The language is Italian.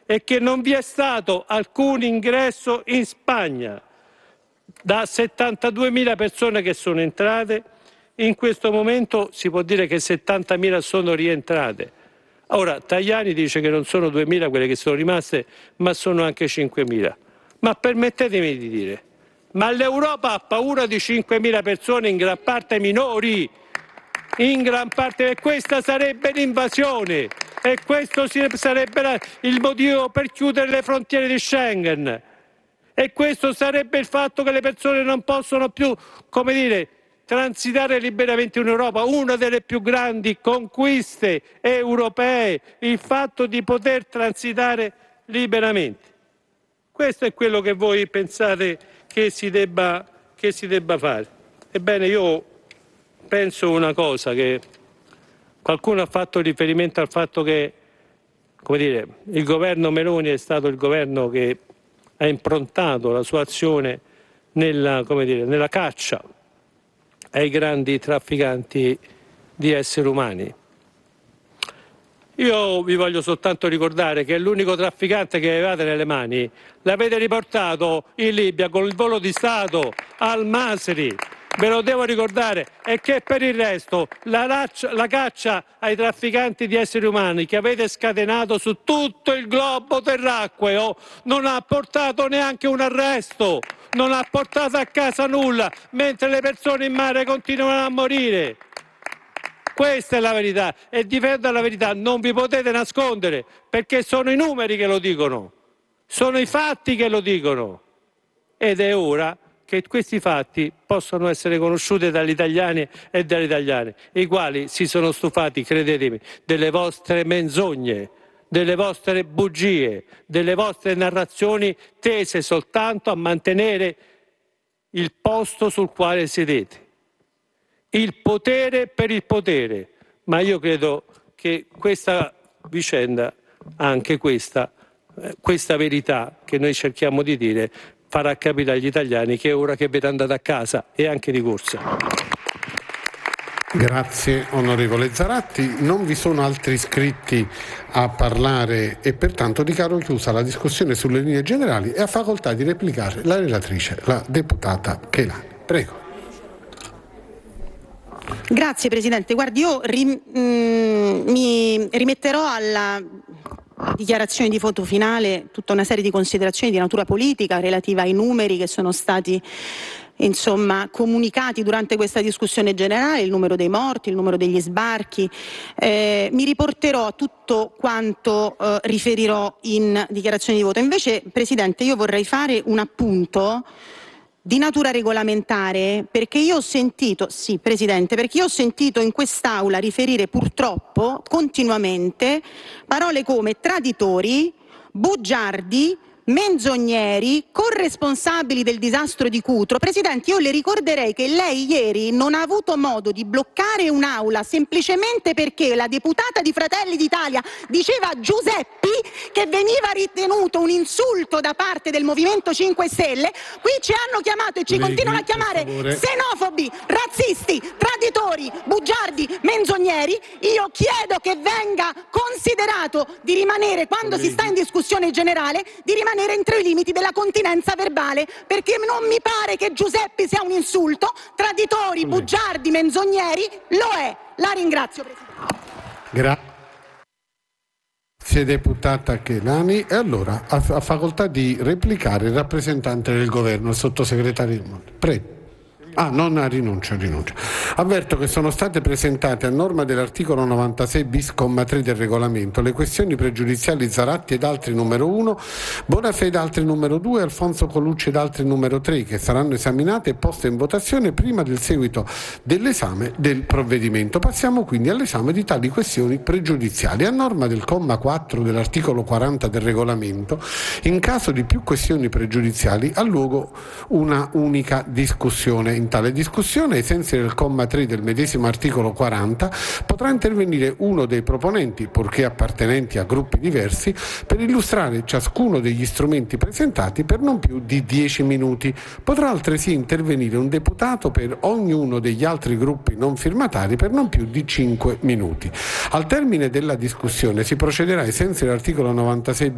è che non vi è stato alcun ingresso in Spagna. Da 72.000 persone che sono entrate, in questo momento si può dire che 70.000 sono rientrate. Ora, Tajani dice che non sono 2.000 quelle che sono rimaste, ma sono anche 5.000. Ma permettetemi di dire, ma l'Europa ha paura di 5.000 persone, in gran parte minori, in gran parte, e questa sarebbe l'invasione, e questo sarebbe il motivo per chiudere le frontiere di Schengen, e questo sarebbe il fatto che le persone non possono più, come dire, transitare liberamente in Europa, una delle più grandi conquiste europee, il fatto di poter transitare liberamente. Questo è quello che voi pensate che si debba fare. Ebbene, io penso una cosa, che qualcuno ha fatto riferimento al fatto che, come dire, il governo Meloni è stato il governo che ha improntato la sua azione nella caccia ai grandi trafficanti di esseri umani. Io vi voglio soltanto ricordare che l'unico trafficante che avevate nelle mani l'avete riportato in Libia con il volo di Stato al Masri. Ve lo devo ricordare, e che per il resto la caccia ai trafficanti di esseri umani che avete scatenato su tutto il globo terracqueo non ha portato neanche un arresto, non ha portato a casa nulla, mentre le persone in mare continuano a morire. Questa è la verità, e di fronte alla verità non vi potete nascondere, perché sono i numeri che lo dicono, sono i fatti che lo dicono, ed è ora che questi fatti possano essere conosciuti dagli italiani e dalle italiane, i quali si sono stufati, credetemi, delle vostre menzogne, delle vostre bugie, delle vostre narrazioni tese soltanto a mantenere il posto sul quale sedete. Il potere per il potere, ma io credo che questa vicenda, anche questa verità che noi cerchiamo di dire, farà capire agli italiani che è ora che vi andate a casa, e anche di corsa. Grazie onorevole Zaratti, non vi sono altri iscritti a parlare e pertanto dichiaro chiusa la discussione sulle linee generali e ha facoltà di replicare la relatrice, la deputata Chelani. Prego. Grazie Presidente, guardi, io mi rimetterò alla dichiarazione di voto finale tutta una serie di considerazioni di natura politica relativa ai numeri che sono stati comunicati durante questa discussione generale, il numero dei morti, il numero degli sbarchi. Mi riporterò a tutto quanto riferirò in dichiarazione di voto. Invece, Presidente, io vorrei fare un appunto di natura regolamentare, perché io ho sentito, sì Presidente, perché io ho sentito in quest'Aula riferire purtroppo continuamente parole come traditori, bugiardi, menzogneri, corresponsabili del disastro di Cutro. Presidente, io le ricorderei che lei ieri non ha avuto modo di bloccare un'aula semplicemente perché la deputata di Fratelli d'Italia diceva a Giuseppi che veniva ritenuto un insulto da parte del Movimento 5 Stelle. Qui ci hanno chiamato e ci continuano a chiamare xenofobi, razzisti, traditori, bugiardi, menzogneri. Io chiedo che venga considerato di rimanere, quando si sta in discussione generale, di rimanere entro i limiti della continenza verbale, perché non mi pare che Giuseppi sia un insulto. Traditori, bugiardi, menzogneri lo è. La ringrazio, Presidente. Grazie deputata Chelani. E allora ha facoltà di replicare il rappresentante del governo, il sottosegretario Monti. Prego. Non rinuncia. Avverto che sono state presentate a norma dell'articolo 96 bis comma 3 del regolamento le questioni pregiudiziali Zaratti ed altri numero 1, Bonafè ed altri numero 2, Alfonso Colucci ed altri numero 3, che saranno esaminate e poste in votazione prima del seguito dell'esame del provvedimento. Passiamo quindi all'esame di tali questioni pregiudiziali. A norma del comma 4 dell'articolo 40 del regolamento, in caso di più questioni pregiudiziali ha luogo una unica discussione. In tale discussione, ai sensi del comma 3 del medesimo articolo 40, potrà intervenire uno dei proponenti, purché appartenenti a gruppi diversi, per illustrare ciascuno degli strumenti presentati per non più di 10 minuti. Potrà altresì intervenire un deputato per ognuno degli altri gruppi non firmatari per non più di 5 minuti. Al termine della discussione si procederà ai sensi dell'articolo 96